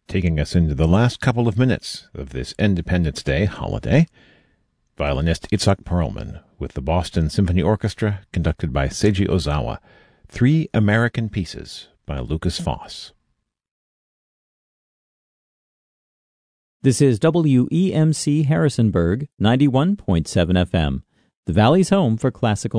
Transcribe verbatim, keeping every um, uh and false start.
taking us into the last couple of minutes of this Independence Day holiday, violinist Itzhak Perlman with the Boston Symphony Orchestra, conducted by Seiji Ozawa, Three American Pieces by Lukas Foss. This is W E M C Harrisonburg, ninety-one point seven F M, the Valley's home for classical